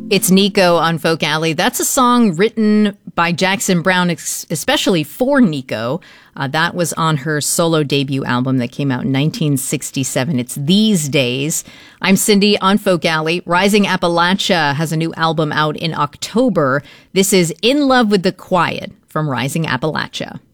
It's Nico on Folk Alley. That's a song written by Jackson Browne, especially for Nico. That was on her solo debut album that came out in 1967. It's These Days. I'm Cindy on Folk Alley. Rising Appalachia has a new album out in October. This is In Love with the Quiet from Rising Appalachia.